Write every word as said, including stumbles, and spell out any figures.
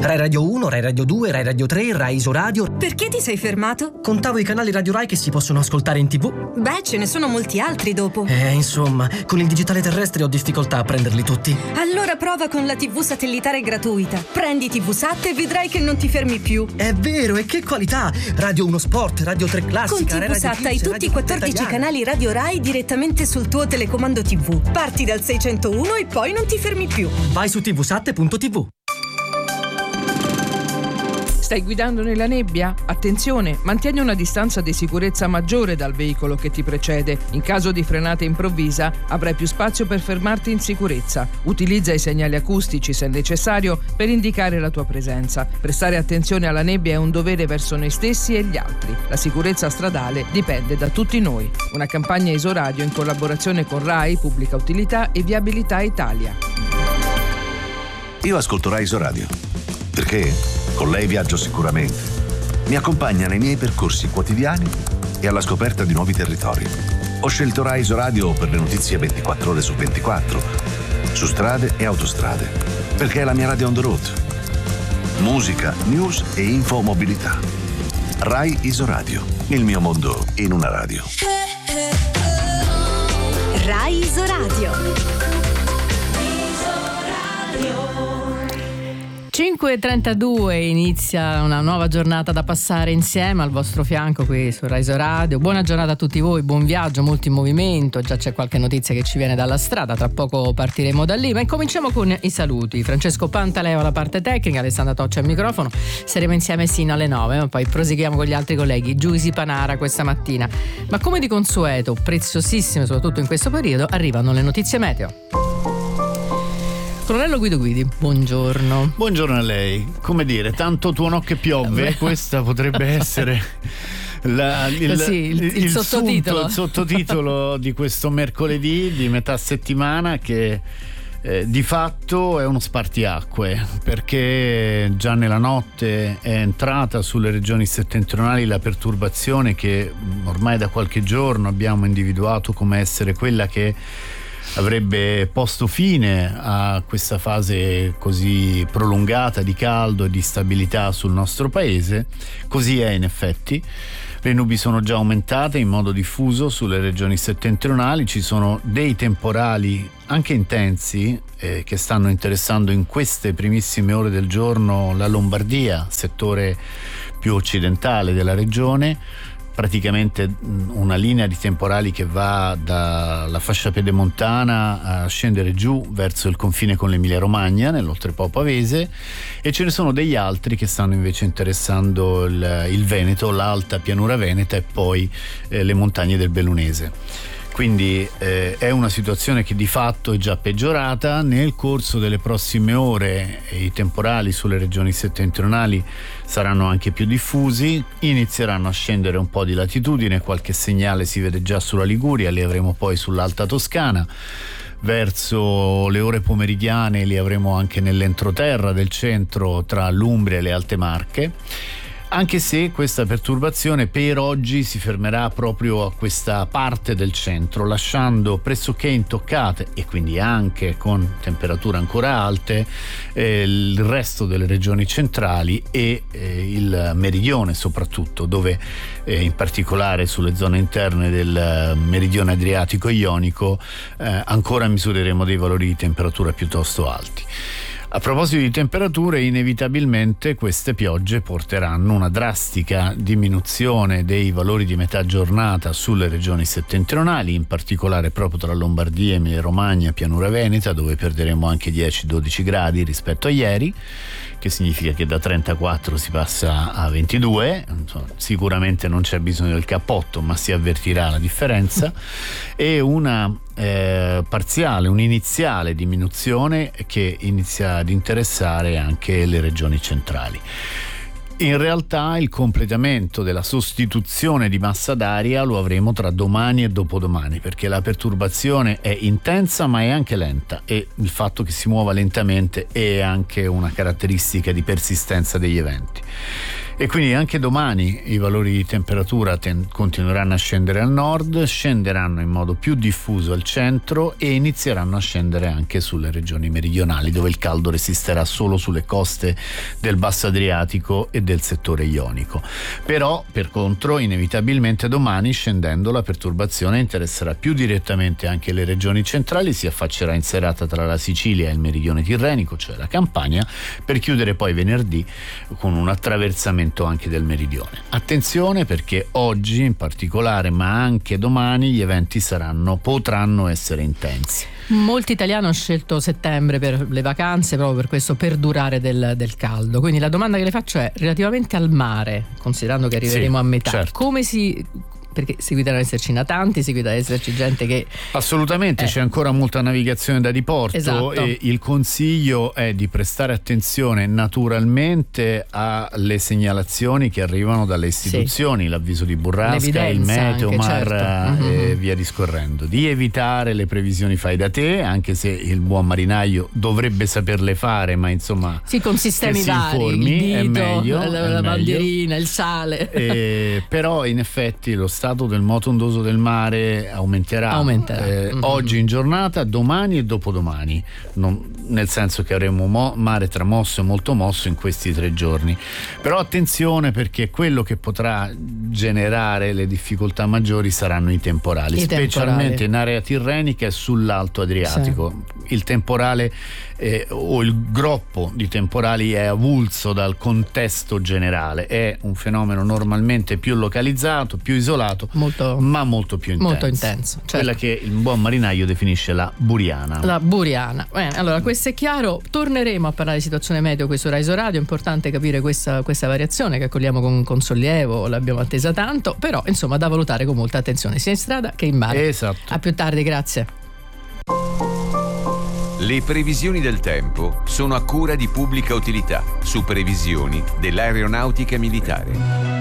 Rai Radio uno, Rai Radio due, Rai Radio tre, Rai Isoradio. Perché ti sei fermato? Contavo i canali Radio Rai che si possono ascoltare in TV. Beh, ce ne sono molti altri dopo. Eh, insomma, con il digitale terrestre ho difficoltà a prenderli tutti. Allora prova con la tivù satellitare gratuita. Prendi tivusat e vedrai che non ti fermi più. È vero, e che qualità! Radio uno Sport, Radio tre Classica, Con tivusat hai tutti i quattordici canali Radio Rai direttamente sul tuo telecomando tivù. Parti dal seicentouno e poi non ti fermi più. Vai su tivusat punto tv. Stai guidando nella nebbia? Attenzione, mantieni una distanza di sicurezza maggiore dal veicolo che ti precede. In caso di frenata improvvisa avrai più spazio per fermarti in sicurezza. Utilizza i segnali acustici se necessario per indicare la tua presenza. Prestare attenzione alla nebbia è un dovere verso noi stessi e gli altri. La sicurezza stradale dipende da tutti noi. Una campagna Isoradio in collaborazione con Rai, Pubblica Utilità e Viabilità Italia. Io ascolto Rai Isoradio. Perché? Con lei viaggio sicuramente. Mi accompagna nei miei percorsi quotidiani e alla scoperta di nuovi territori. Ho scelto Rai Isoradio per le notizie ventiquattro ore su ventiquattro, su strade e autostrade, perché è la mia radio on the road. Musica, news e info mobilità. Rai Isoradio, il mio mondo in una radio. Rai Isoradio. cinque e trentadue inizia una nuova giornata da passare insieme al vostro fianco qui su Rai Isoradio. Buona giornata a tutti voi, buon viaggio, molto in movimento, già c'è qualche notizia che ci viene dalla strada, tra poco partiremo da lì, ma incominciamo con i saluti. Francesco Pantaleo alla parte tecnica, Alessandra Toccia al microfono, saremo insieme sino alle nove, ma poi proseguiamo con gli altri colleghi. Giusy Panara questa mattina, ma come di consueto, preziosissime soprattutto in questo periodo, arrivano le notizie meteo. Colonnello Guido Guidi, buongiorno. Buongiorno a lei. Come dire, tanto tuono che piove, questa potrebbe essere la, il, sì, il, il, il sottotitolo sunto, il sottotitolo di questo mercoledì di metà settimana che eh, di fatto è uno spartiacque, perché già nella notte è entrata sulle regioni settentrionali la perturbazione che ormai da qualche giorno abbiamo individuato come essere quella che avrebbe posto fine a questa fase così prolungata di caldo e di stabilità sul nostro paese. Così è in effetti. Le nubi sono già aumentate in modo diffuso sulle regioni settentrionali, ci sono dei temporali anche intensi eh, che stanno interessando in queste primissime ore del giorno la Lombardia, settore più occidentale della regione. Praticamente una linea di temporali che va dalla fascia pedemontana a scendere giù verso il confine con l'Emilia Romagna, nell'oltrepo pavese, e ce ne sono degli altri che stanno invece interessando il, il Veneto, l'alta pianura veneta e poi eh, le montagne del Bellunese. Quindi eh, è una situazione che di fatto è già peggiorata. Nel corso delle prossime ore i temporali sulle regioni settentrionali saranno anche più diffusi, inizieranno a scendere un po' di latitudine, qualche segnale si vede già sulla Liguria, li avremo poi sull'Alta Toscana. Verso le ore pomeridiane li avremo anche nell'entroterra del centro tra l'Umbria e le Alte Marche. Anche se questa perturbazione per oggi si fermerà proprio a questa parte del centro, lasciando pressoché intoccate, e quindi anche con temperature ancora alte, eh, il resto delle regioni centrali e eh, il meridione soprattutto, dove eh, in particolare sulle zone interne del meridione adriatico-ionico eh, ancora misureremo dei valori di temperatura piuttosto alti. A proposito di temperature, inevitabilmente queste piogge porteranno una drastica diminuzione dei valori di metà giornata sulle regioni settentrionali, in particolare proprio tra Lombardia, Emilia Romagna, Pianura Veneta, dove perderemo anche dieci dodici gradi rispetto a ieri, che significa che da trentaquattro si passa a ventidue. Insomma, sicuramente non c'è bisogno del cappotto, ma si avvertirà la differenza, e una eh, parziale, un'iniziale diminuzione che inizia ad interessare anche le regioni centrali. In realtà il completamento della sostituzione di massa d'aria lo avremo tra domani e dopodomani, perché la perturbazione è intensa ma è anche lenta, e il fatto che si muova lentamente è anche una caratteristica di persistenza degli eventi. E quindi anche domani i valori di temperatura ten- continueranno a scendere al nord, scenderanno in modo più diffuso al centro e inizieranno a scendere anche sulle regioni meridionali, dove il caldo resisterà solo sulle coste del Basso Adriatico e del settore ionico. Però, per contro, inevitabilmente domani, scendendo, la perturbazione interesserà più direttamente anche le regioni centrali, si affaccerà in serata tra la Sicilia e il meridione tirrenico, cioè la Campania, per chiudere poi venerdì con un attraversamento anche del meridione. Attenzione, perché oggi in particolare, ma anche domani, gli eventi saranno, potranno essere intensi. Molti italiani hanno scelto settembre per le vacanze proprio per questo perdurare del, del caldo. Quindi la domanda che le faccio è: relativamente al mare, considerando che arriveremo sì, a metà, certo. come si... perché seguitano ad esserci natanti, seguita ad esserci gente che assolutamente eh. c'è ancora molta navigazione da diporto, esatto. E il consiglio è di prestare attenzione naturalmente alle segnalazioni che arrivano dalle istituzioni, sì. l'avviso di burrasca, il Meteomar, certo. e mm-hmm. via discorrendo, di evitare le previsioni fai da te, anche se il buon marinaio dovrebbe saperle fare, ma insomma sì, con sistemi si vari, informi, il dito, è meglio, la, è la meglio. bandierina, il sale eh, però in effetti lo stato del moto ondoso del mare aumenterà, aumenterà. Eh, mm-hmm. oggi in giornata, domani e dopodomani, non, nel senso che avremo mo- mare tramosso e molto mosso in questi tre giorni. Però attenzione, perché quello che potrà generare le difficoltà maggiori saranno i temporali, I specialmente temporali. in area tirrenica e sull'Alto Adriatico. Sì. Il temporale eh, o il groppo di temporali è avulso dal contesto generale, è un fenomeno normalmente più localizzato, più isolato, molto, ma molto più intenso. Molto intenso, certo. Quella che il buon marinaio definisce la buriana. La buriana. Bene, allora questo è chiaro. Torneremo a parlare di situazione meteo qui su Rai Radio. È importante capire questa, questa variazione che accogliamo con, con sollievo, l'abbiamo attesa tanto, però insomma da valutare con molta attenzione sia in strada che in mare. Esatto. A più tardi, grazie. Le previsioni del tempo sono a cura di Pubblica Utilità su previsioni dell'aeronautica militare.